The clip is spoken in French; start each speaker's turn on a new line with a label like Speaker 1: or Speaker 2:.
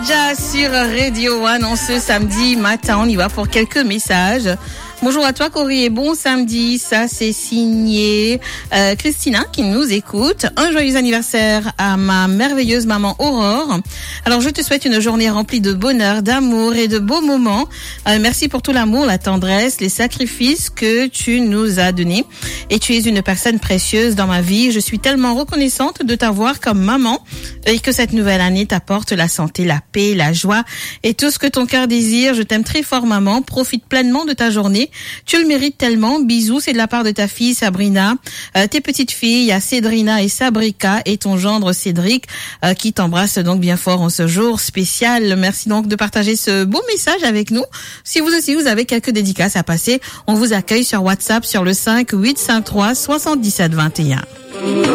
Speaker 1: Adja sur Radio One en ce samedi matin. On y va pour quelques messages. Bonjour à toi Cory et bon samedi, ça c'est signé Christina qui nous écoute. Un joyeux anniversaire à ma merveilleuse maman Aurore. Alors je te souhaite une journée remplie de bonheur, d'amour et de beaux moments. Merci pour tout l'amour, la tendresse, les sacrifices que tu nous as donnés. Et tu es une personne précieuse dans ma vie. Je suis tellement reconnaissante de t'avoir comme maman et que cette nouvelle année t'apporte la santé, la paix, la joie et tout ce que ton cœur désire. Je t'aime très fort maman, profite pleinement de ta journée. Tu le mérites tellement. Bisous, c'est de la part de ta fille Sabrina, tes petites filles, il y a Cédrina et Sabrika et ton gendre Cédric qui t'embrasse donc bien fort en ce jour spécial. Merci donc de partager ce beau message avec nous. Si vous aussi vous avez quelques dédicaces à passer, on vous accueille sur WhatsApp sur le 5 853 77 21.